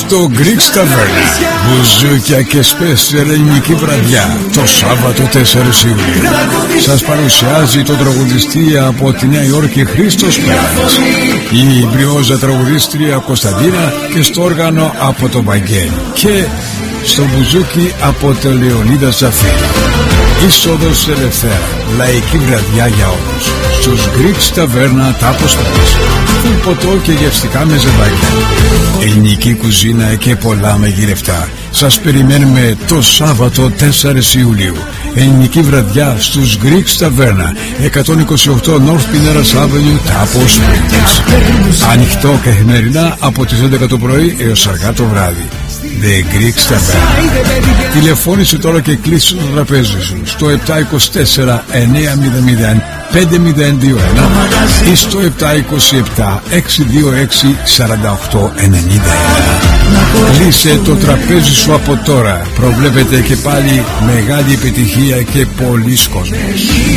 στο Greek Tavern. Μπουζούκια και σπέσια ελληνική βραδιά το Σάββατο 4 Ιουλίου. Σας παρουσιάζει το τραγουδιστή από τη Νέα Υόρκη Χρήστος Πέρας, η μπριόζα τραγουδίστρια Κωνσταντίνα και στο όργανο από το Βαγγέλη και στο μπουζούκι από το Λεωνίδα Ζαφύρη. Είσοδος ελευθέρα, λαϊκή βραδιά για όλους. Στους Greek Tavern Τάπος Τραπέζι. Ποτό και γευστικά με ζευγάρια. Ελληνική κουζίνα και πολλά μεγυρευτά. Σας περιμένουμε το Σάββατο 4 Ιουλίου. Ελληνική βραδιά στους Greek Tavern, 128 North Pinellas Avenue, Τάπος Τραπέζι. Ανοιχτό καθημερινά από τις 11 το πρωί έως αργά το βράδυ. The Greek Tavern. Τηλεφώνησε τώρα και κλείσει το τραπέζι σου στο 724 900 5021 ή στο 727 626 4891. Κλείσε το τραπέζι σου από τώρα. Προβλέπετε και πάλι μεγάλη επιτυχία και πολλής κόσμος.